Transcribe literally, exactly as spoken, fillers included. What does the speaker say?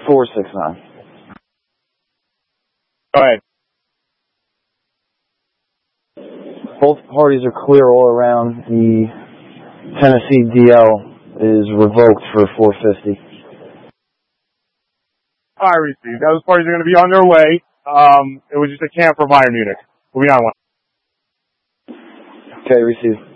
four six nine. Go ahead. Both parties are clear all around. The Tennessee D L is revoked for four fifty. All right, received. Those parties are going to be on their way. Um, it was just a camp for Bayern Munich. We'll be on one. Okay, received.